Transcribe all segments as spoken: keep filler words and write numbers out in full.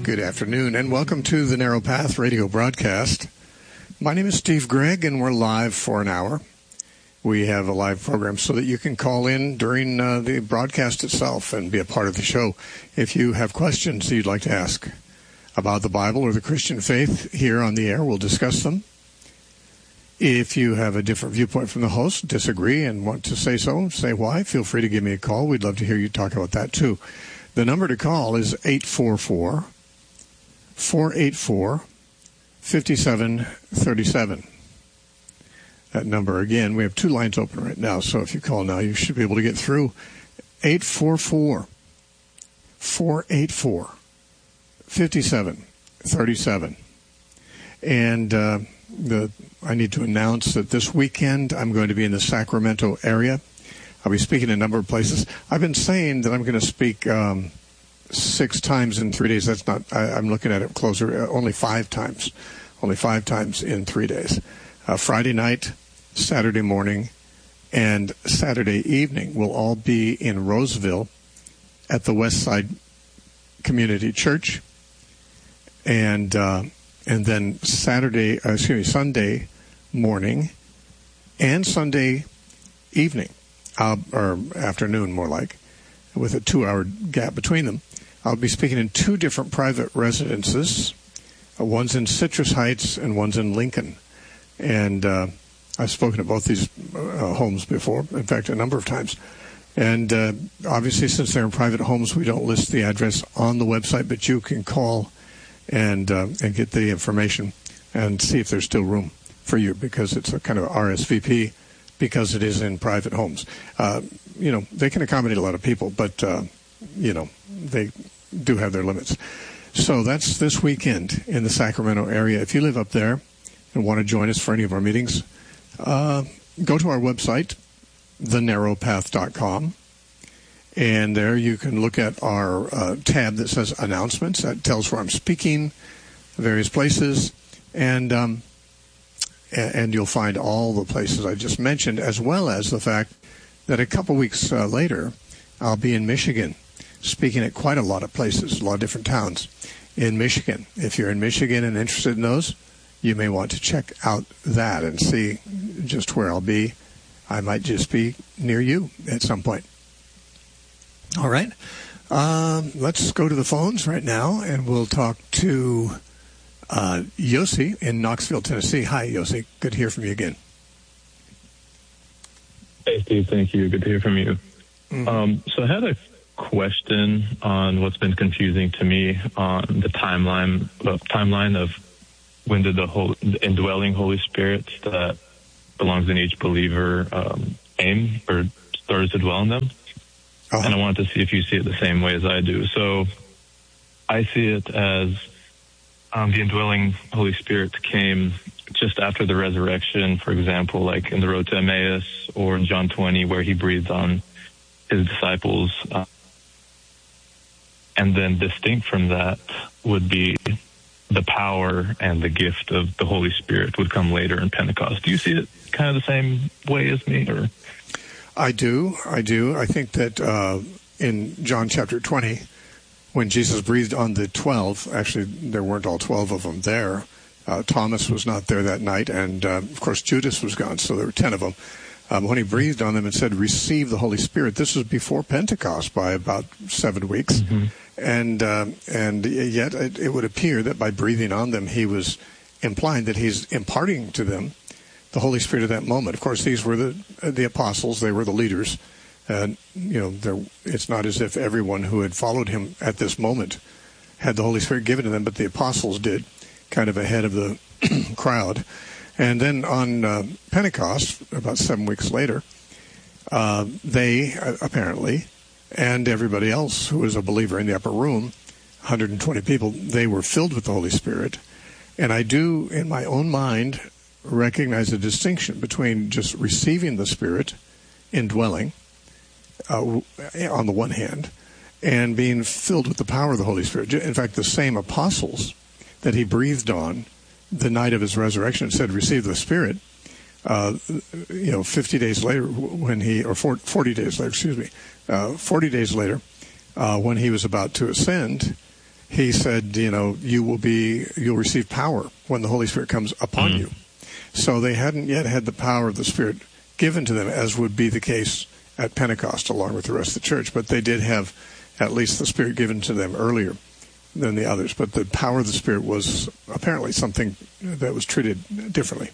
good afternoon, and welcome to the Narrow Path radio broadcast. My name is Steve Gregg, and we're live for an hour. We have a live program so that you can call in during uh, the broadcast itself and be a part of the show. If you have questions you'd like to ask about the Bible or the Christian faith here on the air, we'll discuss them. If you have a different viewpoint from the host, disagree, and want to say so, say why, feel free to give me a call. We'd love to hear you talk about that, too. The number to call is eight four four, four eight four, five seven three seven. That number, again, we have two lines open right now, so if you call now, you should be able to get through. eight four four, four eight four, five seven three seven. And uh, the I need to announce that this weekend I'm going to be in the Sacramento area. I'll be speaking in a number of places. I've been saying that I'm going to speak um, six times in three days. That's not, I, I'm looking at it closer, uh, only five times. Only five times in three days. Uh, Friday night, Saturday morning, and Saturday evening will all be in Roseville at the Westside Community Church. And uh, and then Saturday, uh, excuse me, Sunday morning and Sunday evening. Uh, or afternoon, more like, with a two-hour gap between them. I'll be speaking in two different private residences. Uh, one's in Citrus Heights and one's in Lincoln. And uh, I've spoken at both these uh, homes before, in fact, a number of times. And uh, obviously, since they're in private homes, we don't list the address on the website, but you can call and uh, and get the information and see if there's still room for you, because it's a kind of R S V P. Because it is in private homes. Uh, you know, they can accommodate a lot of people, but, uh, you know, they do have their limits. So that's this weekend in the Sacramento area. If you live up there and want to join us for any of our meetings, uh, go to our website, the narrow path dot com, and there you can look at our uh, tab that says announcements. That tells where I'm speaking, various places, and um and you'll find all the places I just mentioned, as well as the fact that a couple weeks uh, later, I'll be in Michigan, speaking at quite a lot of places, a lot of different towns in Michigan. If you're in Michigan and interested in those, you may want to check out that and see just where I'll be. I might just be near you at some point. All right. Um, let's go to the phones right now, and we'll talk to Uh, Yossi in Knoxville, Tennessee. Hi, Yossi. Good to hear from you again. Hey, Steve. Thank you. Good to hear from you. Mm-hmm. Um, so I had a question on what's been confusing to me on the timeline, the timeline of when did the whole the indwelling Holy Spirit that belongs in each believer um, aim or starts to dwell in them. Uh-huh. And I wanted to see if you see it the same way as I do. So I see it as Um, the indwelling Holy Spirit came just after the resurrection, for example, like in the road to Emmaus or in John twenty, where he breathed on his disciples. Uh, and then distinct from that would be the power and the gift of the Holy Spirit would come later in Pentecost. Do you see it kind of the same way as me? Or I do. I do. I think that uh, in John chapter twenty, when Jesus breathed on the twelve, actually there weren't all twelve of them there. Uh, Thomas was not there that night, and uh, of course Judas was gone, so there were ten of them. Um, when he breathed on them and said, "Receive the Holy Spirit," this was before Pentecost by about seven weeks, mm-hmm. and uh, and yet it, it would appear that by breathing on them, he was implying that he's imparting to them the Holy Spirit at that moment. Of course, these were the the apostles; they were the leaders. And, you know, there, it's not as if everyone who had followed him at this moment had the Holy Spirit given to them, but the apostles did, kind of ahead of the crowd. And then on uh, Pentecost, about seven weeks later, uh, they uh, apparently, and everybody else who was a believer in the upper room, one hundred twenty people, they were filled with the Holy Spirit. And I do, in my own mind, recognize a distinction between just receiving the Spirit, indwelling, Uh, on the one hand, and being filled with the power of the Holy Spirit. In fact, the same apostles that he breathed on the night of his resurrection and said, "Receive the Spirit," uh, you know, fifty days later when he, or forty days later, excuse me, uh, forty days later, uh, when he was about to ascend, he said, you know, you will be, you'll receive power when the Holy Spirit comes upon mm. you. So they hadn't yet had the power of the Spirit given to them, as would be the case at Pentecost along with the rest of the church. But they did have at least the Spirit given to them earlier than the others. But the power of the Spirit was apparently something that was treated differently.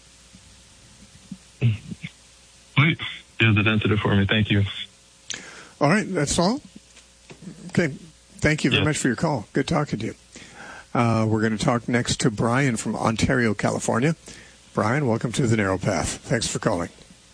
Wait. Yeah, that answered it for me. Thank you. All right, that's all? Okay, thank you very yeah. much for your call. Good talking to you. Uh, we're going to talk next to Brian from Ontario, California. Brian, welcome to The Narrow Path. Thanks for calling.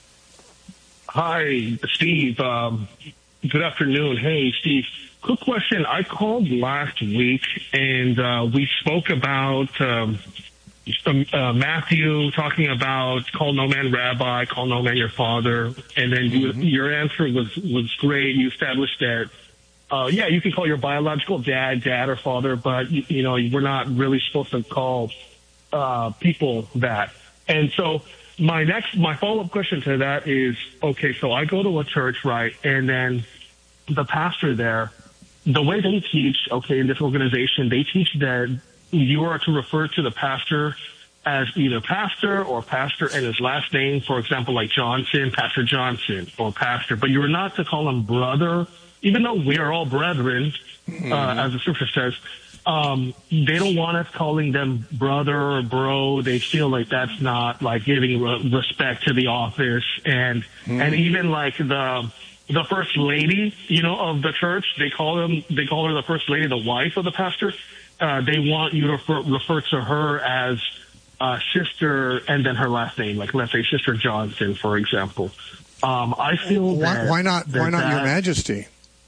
Hi, Steve. Um, good afternoon. Hey, Steve. Quick question. I called last week, and uh, we spoke about um, uh, Matthew talking about call no man rabbi, call no man your father, and then you, mm-hmm. your answer was, was great. You established that, uh, yeah, you can call your biological dad dad or father, but, you, you know, we're not really supposed to call uh, people that. And so my next, my follow-up question to that is, okay, so I go to a church, right, and then the pastor there, the way they teach, okay, in this organization, they teach that you are to refer to the pastor as either pastor or pastor and his last name, for example, like Johnson, Pastor Johnson, or pastor, but you're not to call him brother, even though we are all brethren, mm-hmm. uh, as the scripture says. Um, they don't want us calling them brother or bro. They feel like that's not like giving re- respect to the office, and mm-hmm. and even like the the first lady, you know, of the church, they call them they call her the first lady, the wife of the pastor. Uh, they want you to refer, refer to her as uh, sister and then her last name, like let's say Sister Johnson, for example. Um, I feel why, that, why not? That why not that, Your Majesty?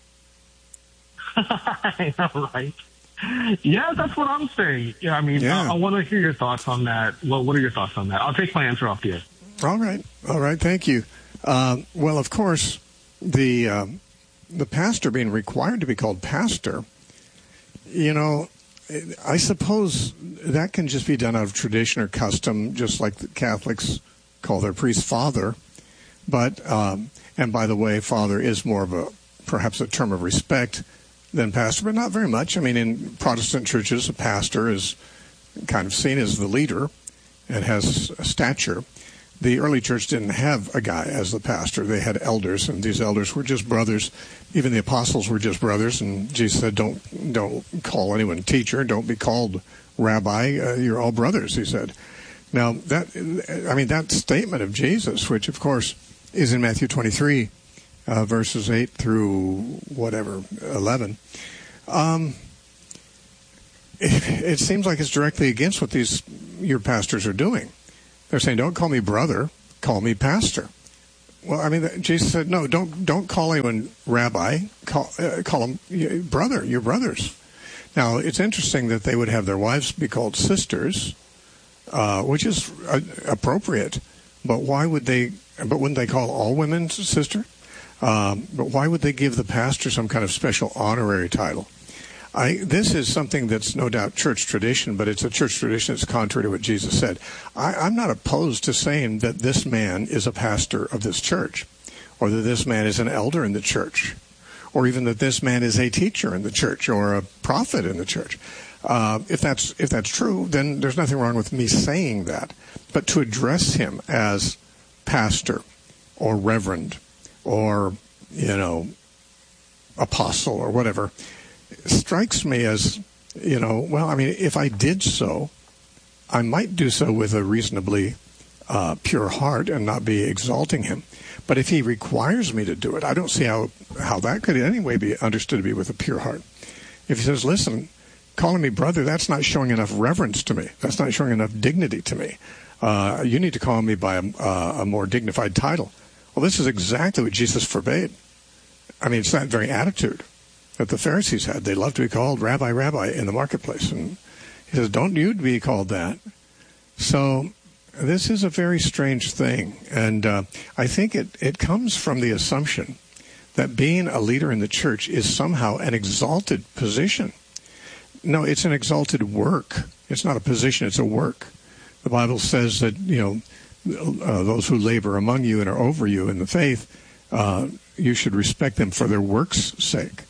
I know, right? Yeah, that's what I'm saying. Yeah, I mean, yeah. I, I want to hear your thoughts on that. Well, what are your thoughts on that? I'll take my answer off the air. All right, all right. Thank you. Um, well, of course, the um, the pastor being required to be called pastor, you know, I suppose that can just be done out of tradition or custom, just like the Catholics call their priest father. But, um, and by the way, father is more of a, perhaps a term of respect than pastor, but not very much. I mean, in Protestant churches, a pastor is kind of seen as the leader and has a stature. The early church didn't have a guy as the pastor. They had elders, and these elders were just brothers. Even the apostles were just brothers, and Jesus said, don't don't call anyone teacher. Don't be called rabbi. Uh, you're all brothers, he said. Now, that I mean, that statement of Jesus, which, of course, is in Matthew twenty-three, uh, verses eight through whatever, eleven, um, it, it seems like it's directly against what these your pastors are doing. They're saying, don't call me brother, call me pastor. Well, I mean, Jesus said, no, don't don't call anyone rabbi, call, uh, call them brother, you're brothers. Now, it's interesting that they would have their wives be called sisters, uh, which is uh, appropriate, but why would they, but wouldn't they call all women sister? Um, but why would they give the pastor some kind of special honorary title? I, this is something that's no doubt church tradition, but it's a church tradition that's contrary to what Jesus said. I, I'm not opposed to saying that this man is a pastor of this church, or that this man is an elder in the church, or even that this man is a teacher in the church or a prophet in the church. Uh, if that's if that's true, then there's nothing wrong with me saying that. But to address him as pastor or reverend or, you know, apostle or whatever, strikes me as, you know, well, I mean, if I did so, I might do so with a reasonably uh, pure heart and not be exalting him. But if he requires me to do it, I don't see how, how that could in any way be understood to be with a pure heart. If he says, listen, calling me brother, that's not showing enough reverence to me. That's not showing enough dignity to me. Uh, you need to call me by a, uh, a more dignified title. Well, this is exactly what Jesus forbade. I mean, it's that very attitude that the Pharisees had. They loved to be called rabbi, rabbi in the marketplace. And he says, don't you be called that. So this is a very strange thing. And uh, I think it, it comes from the assumption that being a leader in the church is somehow an exalted position. No, it's an exalted work. It's not a position, it's a work. The Bible says that, you know, uh, those who labor among you and are over you in the faith, uh, you should respect them for their work's sake.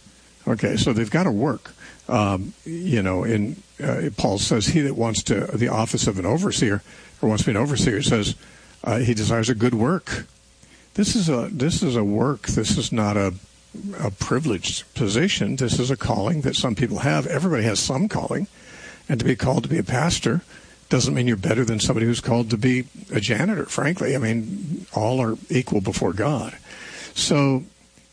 Okay, so they've got to work. Um, you know, in uh, Paul says, he that wants to the office of an overseer or wants to be an overseer says uh, he desires a good work. This is a this is a work. This is not a a privileged position. This is a calling that some people have. Everybody has some calling, and to be called to be a pastor doesn't mean you're better than somebody who's called to be a janitor. Frankly, I mean, all are equal before God. So,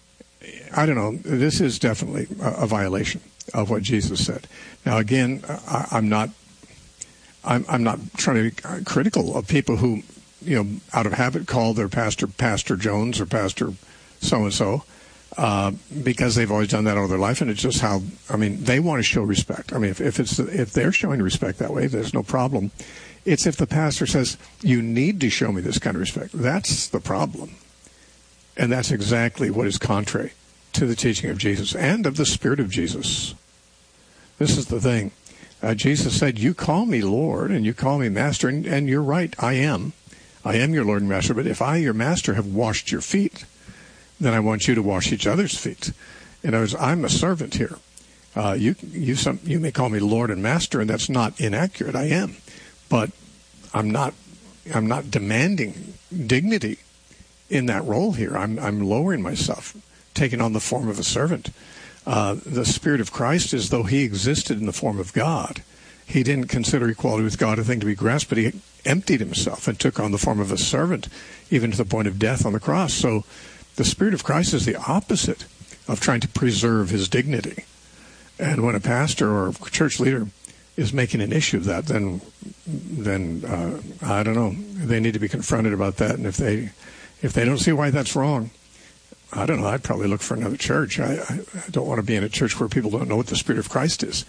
I don't know. This is definitely a, a violation of what Jesus said. Now, again, I, I'm not. I'm, I'm not trying to be critical of people who, you know, out of habit call their pastor Pastor Jones or Pastor so and so, because they've always done that all their life, and it's just how. I mean, they want to show respect. I mean, if, if it's if they're showing respect that way, there's no problem. It's if the pastor says you need to show me this kind of respect. That's the problem, and that's exactly what is contrary to the teaching of Jesus and of the Spirit of Jesus. This is the thing. Uh, Jesus said, you call me Lord and you call me Master, and, and you're right, I am. I am your Lord and Master, but if I, your Master, have washed your feet, then I want you to wash each other's feet. In other words, I'm a servant here. Uh, you, you, some, you may call me Lord and Master, and that's not inaccurate. I am. But I'm not, I'm not demanding dignity in that role here. I'm, I'm lowering myself, taking on the form of a servant. Uh, the Spirit of Christ is though he existed in the form of God. He didn't consider equality with God a thing to be grasped, but he emptied himself and took on the form of a servant, even to the point of death on the cross. So the Spirit of Christ is the opposite of trying to preserve his dignity. And when a pastor or a church leader is making an issue of that, then, then uh, I don't know, they need to be confronted about that. And if they, if they don't see why that's wrong, I don't know, I'd probably look for another church. I, I, I don't want to be in a church where people don't know what the Spirit of Christ is.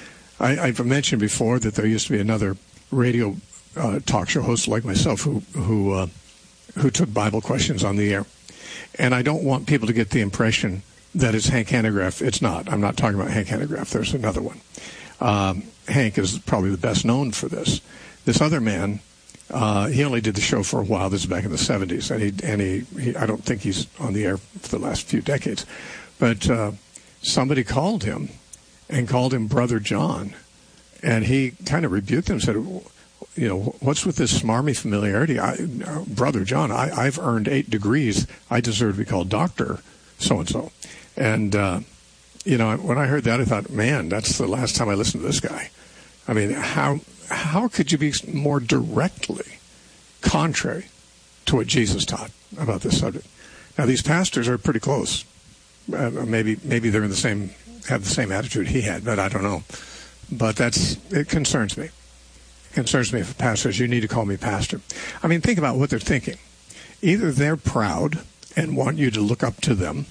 I, I've mentioned before that there used to be another radio uh, talk show host like myself who who uh, who took Bible questions on the air. And I don't want people to get the impression that it's Hank Hanegraaff. It's not. I'm not talking about Hank Hanegraaff. There's another one. Um, Hank is probably the best known for this. This other man, Uh, he only did the show for a while. This is back in the seventies, and he and he, he I don't think he's on the air for the last few decades. But uh, somebody called him and called him Brother John, and he kind of rebuked him and said, you know, what's with this smarmy familiarity? I, uh, Brother John, I, I've earned eight degrees. I deserve to be called Doctor so-and-so. And, uh, you know, when I heard that, I thought, man, that's the last time I listened to this guy. I mean, how... How could you be more directly contrary to what Jesus taught about this subject? Now, these pastors are pretty close. Uh, maybe maybe they're in the same, have the same attitude he had, but I don't know. But that's it concerns me. It concerns me if a pastor says, you need to call me pastor. I mean, think about what they're thinking. Either they're proud and want you to look up to them,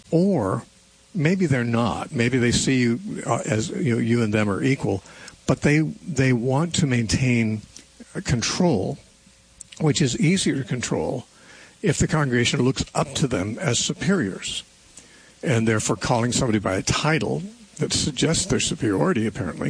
or maybe they're not. Maybe they see you uh, as you know, you and them are equal. But they they want to maintain control, which is easier to control if the congregation looks up to them as superiors. And therefore calling somebody by a title that suggests their superiority, apparently.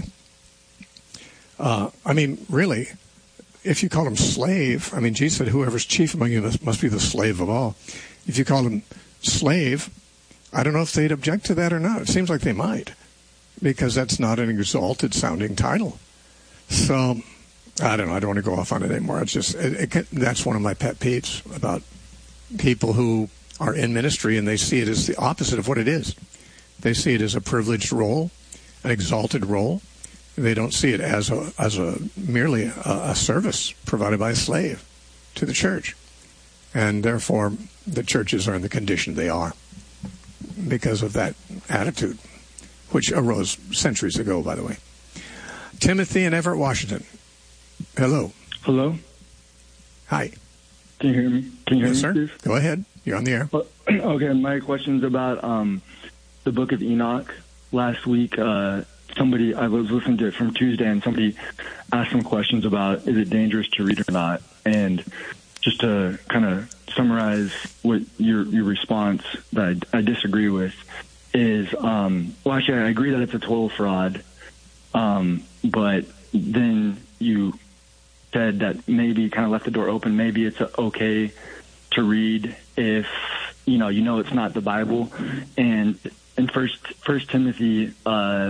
Uh, I mean, really, if you call them slave, I mean, Jesus said, whoever's chief among you must be the slave of all. If you call them slave, I don't know if they'd object to that or not. It seems like they might, because that's not an exalted-sounding title. So, I don't know. I don't want to go off on it anymore. It's just it, it, that's one of my pet peeves about people who are in ministry, and they see it as the opposite of what it is. They see it as a privileged role, an exalted role. They don't see it as a as a merely a, a service provided by a slave to the church, and therefore the churches are in the condition they are because of that attitude, which arose centuries ago, by the way. Timothy in Everett, Washington. Hello. Hello. Hi. Can you hear me? Can you yes, hear me, sir? Steve? Go ahead. You're on the air. Okay, my question's about um, the book of Enoch. Last week, uh, somebody, I was listening to it from Tuesday, and somebody asked some questions about, is it dangerous to read or not? And just to kind of summarize what your your response that I, I disagree with is, um, well, actually, I agree that it's a total fraud. Um, but then you said that maybe kind of left the door open. Maybe it's okay to read if, you know, you know it's not the Bible. And in First First Timothy uh,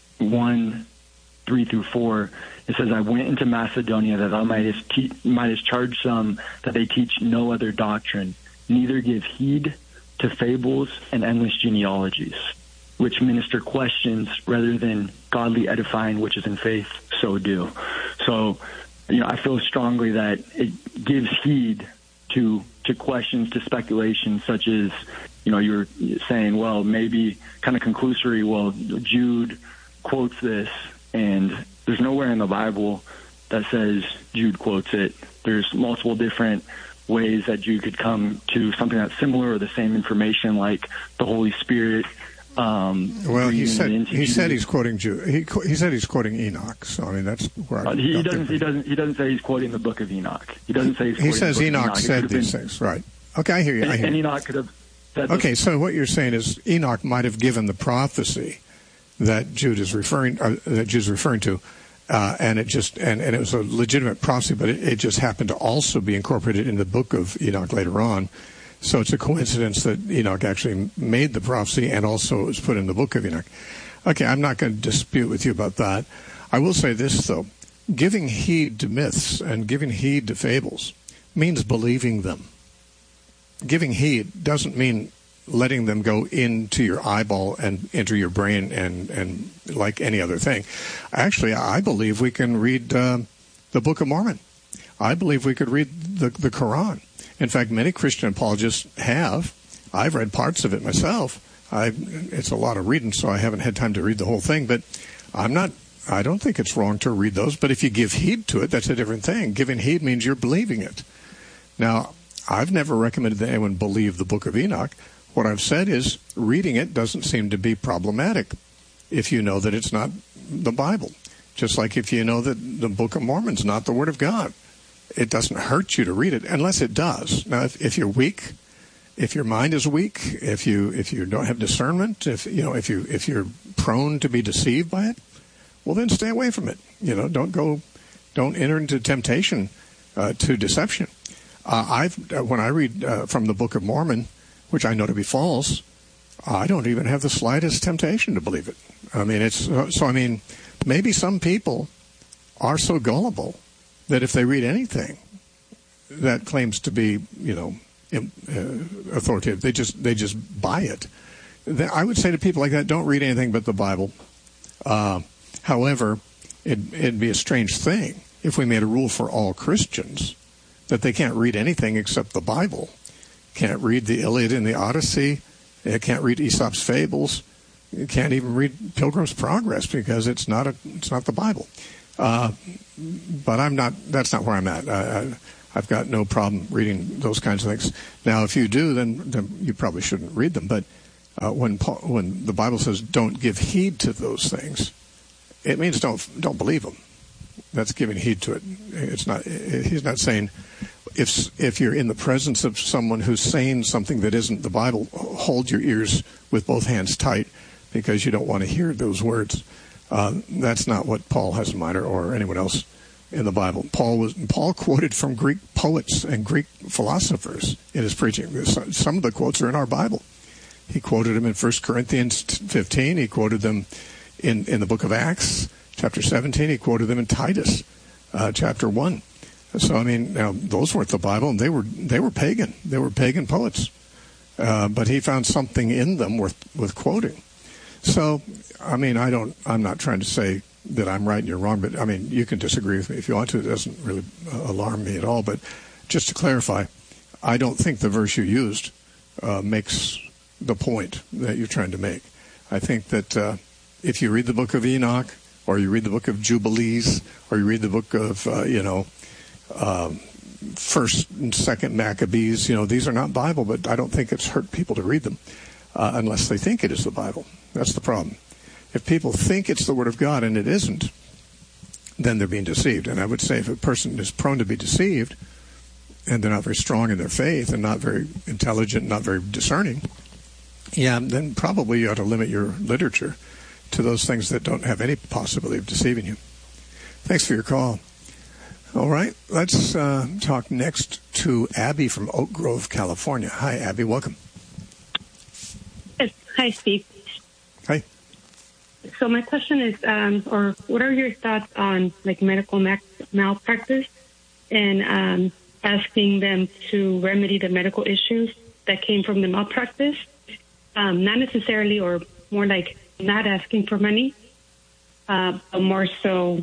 one three through four, it says, "I went into Macedonia that I might te- might charge some that they teach no other doctrine, neither give heed to fables and endless genealogies, which minister questions rather than godly edifying, which is in faith, so do." So, you know, I feel strongly that it gives heed to to questions, to speculation, such as, you know, you're saying, well, maybe kind of conclusory, well, Jude quotes this, and there's nowhere in the Bible that says Jude quotes it. There's multiple different ways that Jude could come to something that's similar or the same information, like the Holy Spirit. Um, well, he said he said he's quoting Jude. He he said he's quoting Enoch. So I mean, that's where I uh, he doesn't. He doesn't. He doesn't say he's quoting the Book of Enoch. He doesn't say he's. He says the Enoch, Enoch said these been, things, right? Okay, I hear you. I hear and you. Enoch could have. Said okay, so what you're saying is Enoch might have given the prophecy that Jude is referring uh, that Jude's referring to, uh, and it just and, and it was a legitimate prophecy, but it, it just happened to also be incorporated in the book of Enoch later on. So it's a coincidence that Enoch actually made the prophecy and also it was put in the book of Enoch. Okay, I'm not going to dispute with you about that. I will say this, though. Giving heed to myths and giving heed to fables means believing them. Giving heed doesn't mean letting them go into your eyeball and enter your brain and, and like any other thing. Actually, I believe we can read uh, the Book of Mormon. I believe we could read the, the Quran. In fact, many Christian apologists have. I've read parts of it myself. I, it's a lot of reading, so I haven't had time to read the whole thing. But I'm not. I don't think it's wrong to read those. But if you give heed to it, that's a different thing. Giving heed means you're believing it. Now, I've never recommended that anyone believe the Book of Enoch. What I've said is reading it doesn't seem to be problematic if you know that it's not the Bible. Just like if you know that the Book of Mormon's not the Word of God. It doesn't hurt you to read it unless it does. Now, if, if you're weak, if your mind is weak, if you if you don't have discernment, if you know if you if you're prone to be deceived by it, well then stay away from it. You know, don't go, don't enter into temptation uh, to deception. Uh, I've uh, when I read uh, from the Book of Mormon, which I know to be false, I don't even have the slightest temptation to believe it. I mean, it's uh, so. I mean, maybe some people are so gullible that if they read anything that claims to be, you know, uh, authoritative, they just they just buy it. I would say to people like that, don't read anything but the Bible. Uh, however, it, it'd be a strange thing if we made a rule for all Christians that they can't read anything except the Bible. Can't read the Iliad and the Odyssey. They can't read Aesop's Fables. You can't even read Pilgrim's Progress because it's not a it's not the Bible. Uh, but I'm not. That's not where I'm at. I, I've got no problem reading those kinds of things. Now, if you do, then, then you probably shouldn't read them. But uh, when Paul, when the Bible says don't give heed to those things, it means don't don't believe them. That's giving heed to it. It's not. He's not saying if if you're in the presence of someone who's saying something that isn't the Bible, hold your ears with both hands tight because you don't want to hear those words. Uh, that's not what Paul has in mind, or, or anyone else in the Bible. Paul was Paul quoted from Greek poets and Greek philosophers in his preaching. Some of the quotes are in our Bible. He quoted them in First Corinthians fifteen. He quoted them in, in the book of Acts, chapter seventeen. He quoted them in Titus, uh, chapter one. So, I mean, now, those weren't the Bible, and they were they were pagan. They were pagan poets. Uh, but he found something in them worth with quoting. So, I mean, I don't, I'm not trying to say that I'm right and you're wrong, but I mean, you can disagree with me if you want to. It doesn't really alarm me at all. But just to clarify, I don't think the verse you used uh, makes the point that you're trying to make. I think that uh, if you read the book of Enoch, or you read the book of Jubilees, or you read the book of, uh, you know, uh, First and Second Maccabees, you know, these are not Bible, but I don't think it's hurt people to read them uh, unless they think it is the Bible. That's the problem. If people think it's the Word of God and it isn't, then they're being deceived. And I would say if a person is prone to be deceived and they're not very strong in their faith and not very intelligent, not very discerning, yeah, then probably you ought to limit your literature to those things that don't have any possibility of deceiving you. Thanks for your call. All right, let's uh, talk next to Abby from Oak Grove, California. Hi, Abby. Welcome. Hi, Steve. Hi. So my question is, um, or what are your thoughts on like medical mal- malpractice and um, asking them to remedy the medical issues that came from the malpractice? Um, not necessarily, or more like not asking for money, uh, but more so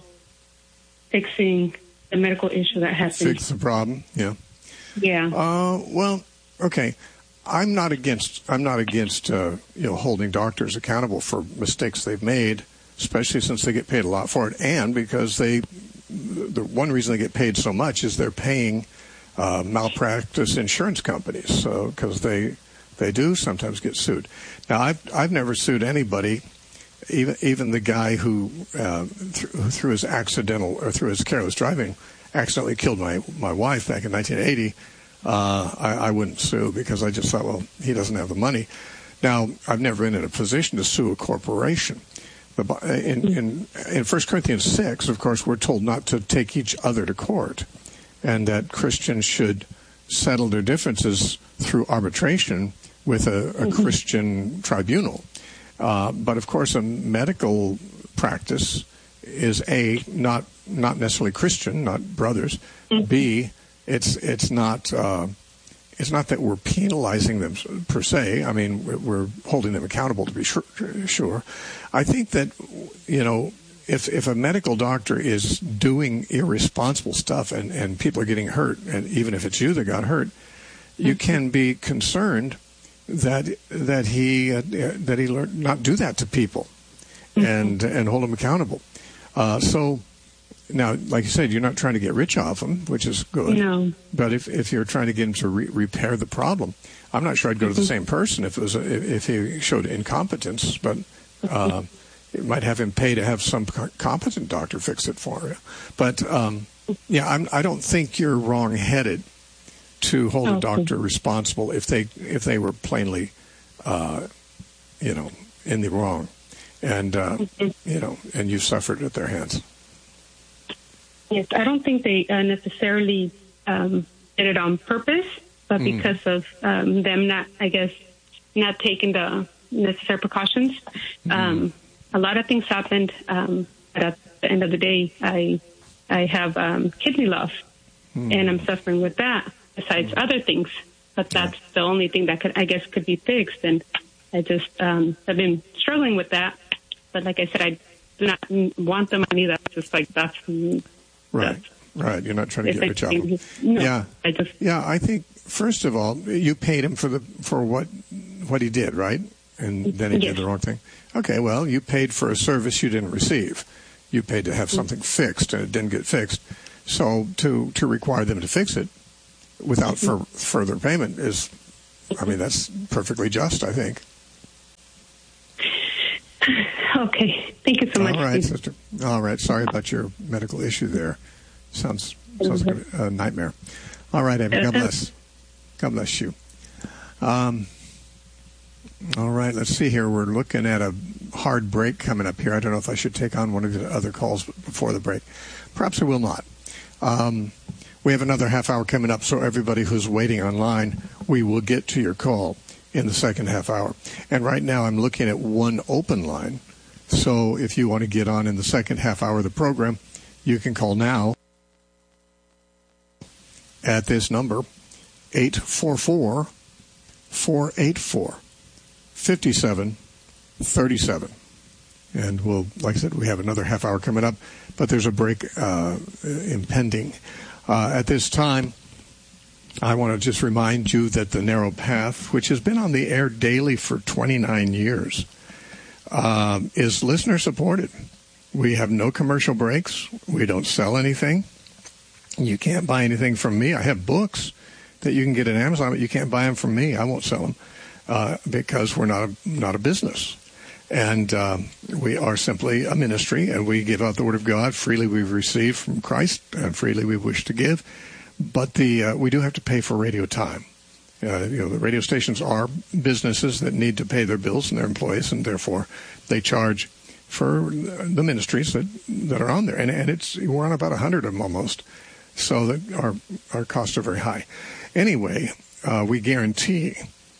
fixing the medical issue that happened. Fix the problem. Yeah. Yeah. Uh, well, okay. I'm not against. I'm not against uh, you know holding doctors accountable for mistakes they've made, especially since they get paid a lot for it, and because they, the one reason they get paid so much is they're paying uh, malpractice insurance companies, so because they they do sometimes get sued. Now, I've I've never sued anybody, even even the guy who uh, th- through his accidental or through his careless driving accidentally killed my my wife back in nineteen eighty. Uh, I, I wouldn't sue because I just thought, well, he doesn't have the money. Now, I've never been in a position to sue a corporation. But in, in, in First Corinthians six, of course, we're told not to take each other to court, and that Christians should settle their differences through arbitration with a, a mm-hmm. Christian tribunal. Uh, but, of course, a medical practice is, A, not not necessarily Christian, not brothers, mm-hmm. B, It's it's not uh, it's not that we're penalizing them per se. I mean, we're, we're holding them accountable to be sure, sure. I think that, you know, if if a medical doctor is doing irresponsible stuff and, and people are getting hurt, and even if it's you that got hurt, you can be concerned that that he uh, that he learned not do that to people, and and hold them accountable. Uh, so. Now, like you said, you're not trying to get rich off them, which is good. No. But if if you're trying to get him to re- repair the problem, I'm not sure I'd go to the same person if it was a, if he showed incompetence. But uh, it might have him pay to have some competent doctor fix it for you. But um, yeah, I'm, I don't think you're wrong-headed to hold okay. a doctor responsible if they if they were plainly, uh, you know, in the wrong, and uh, you know, and you suffered at their hands. Yes, I don't think they uh, necessarily um, did it on purpose, but mm. because of um, them not, I guess, not taking the necessary precautions. Mm. Um, a lot of things happened, um, but at the end of the day, I I have um, kidney loss, mm. and I'm suffering with that, besides mm. other things. But that's yeah. the only thing that could, I guess, could be fixed, and I just um, have been struggling with that. But like I said, I do not want the money. That's just like that's. Right, right. You're not trying to get rich off him. No, yeah, I just, yeah. I think first of all, you paid him for the for what what he did, right? And then he yes. did the wrong thing. Okay, well, you paid for a service you didn't receive. You paid to have something fixed, and it didn't get fixed. So to to require them to fix it without for, further payment is, I mean, that's perfectly just, I think. Okay. Thank you so much. All right, sister. All right. Sorry about your medical issue there. Sounds sounds like a nightmare. All right, Amy. God bless. God bless you. Um, all right. Let's see here. We're looking at a hard break coming up here. I don't know if I should take on one of the other calls before the break. Perhaps I will not. Um, we have another half hour coming up, so everybody who's waiting online, we will get to your call in the second half hour. And right now I'm looking at one open line. So if you want to get on in the second half hour of the program, you can call now at this number, eight four four, four eight four, five seven three seven. And we'll, like I said, we have another half hour coming up, but there's a break uh, impending. Uh, at this time, I want to just remind you that the Narrow Path, which has been on the air daily for twenty-nine years, uh, is listener supported. We have no commercial breaks. We don't sell anything. You can't buy anything from me. I have books that you can get at Amazon, but you can't buy them from me. I won't sell them uh, because we're not a, not a business. And uh, we are simply a ministry, and we give out the Word of God. Freely we've received from Christ, and freely we wish to give. But the uh, we do have to pay for radio time. Uh, you know, the radio stations are businesses that need to pay their bills and their employees, and therefore they charge for the ministries that, that are on there. And, and it's we're on about a hundred of them almost, so that our our costs are very high. Anyway, uh, we guarantee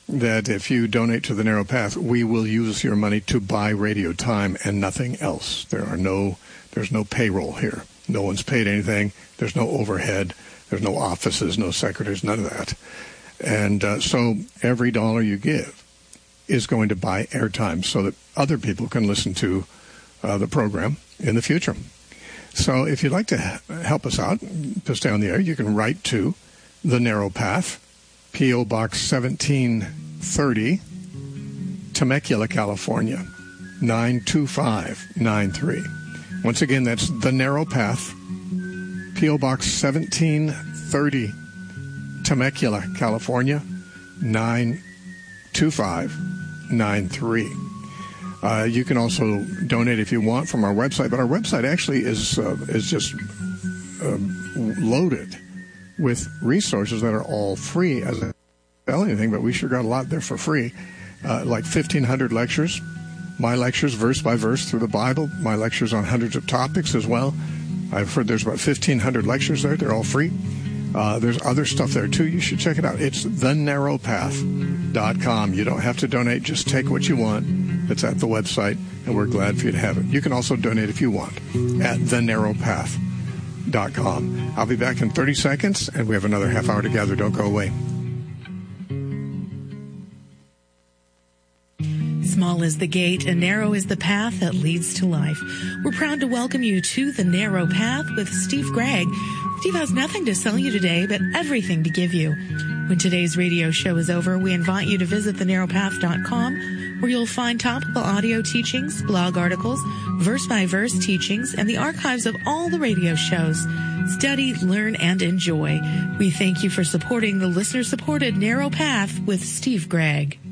that if you donate to the Narrow Path, we will use your money to buy radio time and nothing else. There are no, there's no payroll here. No one's paid anything. There's no overhead. There's no offices, no secretaries, none of that. And uh, so every dollar you give is going to buy airtime so that other people can listen to uh, the program in the future. So if you'd like to help us out to stay on the air, you can write to The Narrow Path, P O. Box seventeen thirty, Temecula, California, nine two five nine three. Once again, that's The Narrow Path, P O. Box seventeen thirty, Temecula, California, nine two five nine three. Uh, you can also donate if you want from our website, but our website actually is uh, is just uh, loaded with resources that are all free. As I tell anything, but we sure got a lot there for free, uh, like fifteen hundred lectures, my lectures verse by verse through the Bible, my lectures on hundreds of topics as well. I've heard there's about fifteen hundred lectures there. They're all free. Uh, there's other stuff there, too. You should check it out. It's the narrow path dot com. You don't have to donate. Just take what you want. It's at the website, and we're glad for you to have it. You can also donate if you want at the narrow path dot com. I'll be back in thirty seconds, and we have another half hour together. Don't go away. Small is the gate and narrow is the path that leads to life. We're proud to welcome you to The Narrow Path with Steve Gregg. Steve has nothing to sell you today, but everything to give you. When today's radio show is over, we invite you to visit the narrow path dot com, where you'll find topical audio teachings, blog articles, verse-by-verse teachings, and the archives of all the radio shows. Study, learn, and enjoy. We thank you for supporting the listener-supported Narrow Path with Steve Gregg.